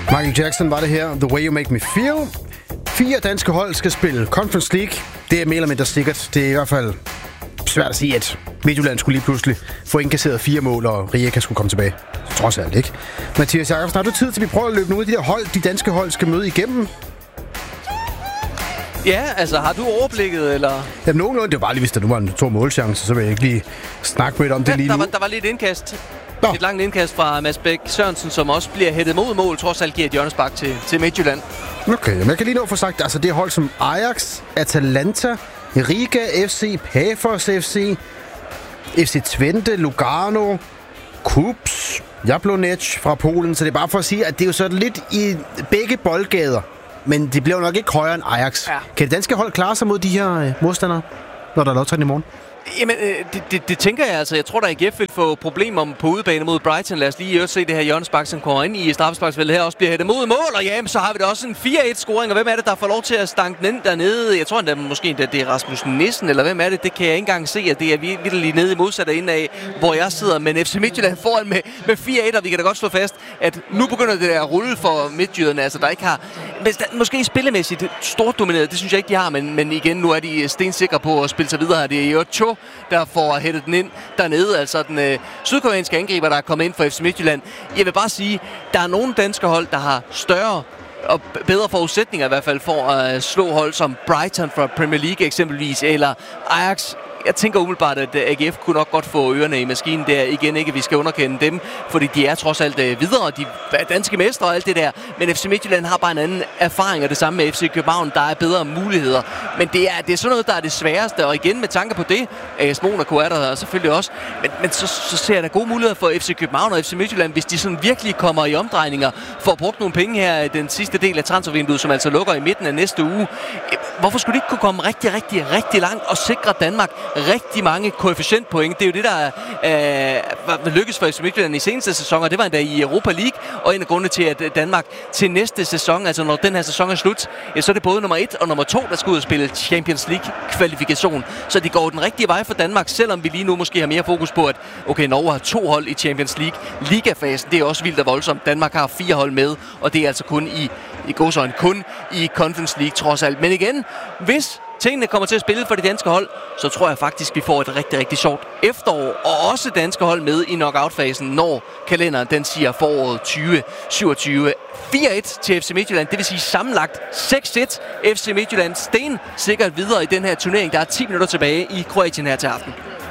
Michael Jackson var det her. The Way You Make Me Feel. 4 danske hold skal spille Conference League. Det er mere eller mindre sikkert. Det er i hvert fald svært at sige, at Midtjylland skulle lige pludselig få indkasseret 4 mål, og Rijeka skulle komme tilbage. Trods alt, ikke? Mathias Jakobsen, har du tid til, at vi prøver at løbe nogle af de der hold, de danske hold skal møde igennem? Ja, altså har du overblikket, eller? Jamen nogenlunde, det var bare lige, hvis der nu var en 2 målchancer, så vil jeg ikke lige snakke med om det lige nu. Der var lige et indkast. Nå. Et langt indkast fra Mads Bæk Sørensen, som også bliver hættet mod mål, trods alt giver et hjørnespark til Midtjylland. Okay, men jeg kan lige nå at få sagt, altså det er hold som Ajax, Atalanta, Riga FC, Pafos FC, FC Twente, Lugano, Kups, Jablonec fra Polen. Så det er bare for at sige, at det er jo sådan lidt i begge boldgader. Men det bliver jo nok ikke højere end Ajax. Ja. Kan det danske hold klare sig mod de her modstandere, når der er lodtrækning i morgen? Jamen, det tænker jeg altså. Jeg tror, der AGF vil få problemer på udebane mod Brighton. Lad os lige se det her hjørnespark, som kommer ind i straffesparksfeltet her, også bliver hættet mod mål. Og jamen, så har vi da også en 4-1-scoring. Og hvem er det, der får lov til at stanke den ind dernede? Jeg tror endda måske det er Rasmus Nissen, eller hvem er det? Det kan jeg ikke engang se, at det er virkelig nede i modsatte ende af, hvor jeg sidder. Men FC Midtjylland foran med 4-1, og vi kan da godt slå fast, at nu begynder det at rulle for Midtjyderne. Altså, der ikke har... Måske spillemæssigt stort domineret, det synes jeg ikke, de har. Men igen, nu er de stensikre på at spille sig videre. Det er jo Cho, der får hættet den ind dernede. Altså den sydkoreanske angriber, der er kommet ind for FC Midtjylland. Jeg vil bare sige, der er nogle danske hold, der har større og bedre forudsætninger i hvert fald for at slå hold som Brighton fra Premier League eksempelvis, eller Ajax. Jeg tænker umiddelbart, at AGF kunne nok godt få ørerne i maskinen der. Igen ikke, vi skal underkende dem, fordi de er trods alt videre. De er danske mestre og alt det der. Men FC Midtjylland har bare en anden erfaring, og det samme med FC København. Der er bedre muligheder. Men det er sådan noget, der er det sværeste. Og igen med tanke på det, AS Monaco er der selvfølgelig også. Men så ser jeg der gode muligheder for FC København og FC Midtjylland, hvis de sådan virkelig kommer i omdrejninger for at bruge nogle penge her i den sidste del af transfervinduet, som altså lukker i midten af næste uge. Hvorfor skulle de ikke kunne komme rigtig langt og sikre Danmark rigtig mange koefficientpoint? Det er jo det, der lykkes for FC Midtjylland i seneste sæson, og det var endda i Europa League, og en af grundene til, at Danmark til næste sæson, altså når den her sæson er slut, så er det både nummer 1 og nummer 2, der skal ud og spille Champions League-kvalifikation. Så de går den rigtige vej for Danmark, selvom vi lige nu måske har mere fokus på, at okay, Norge har 2 hold i Champions League. Ligafasen, det er også vildt og voldsomt. Danmark har 4 hold med, og det er altså kun i Conference League trods alt. Men igen, hvis tingene kommer til at spille for de danske hold, så tror jeg faktisk, vi får et rigtig sjovt efterår, og også danske hold med i knockout-fasen, når kalenderen den siger foråret 2027. 4-1 til FC Midtjylland, det vil sige sammenlagt 6-1. FC Midtjylland sikkert videre i den her turnering. Der er 10 minutter tilbage i Kroatien her til aften.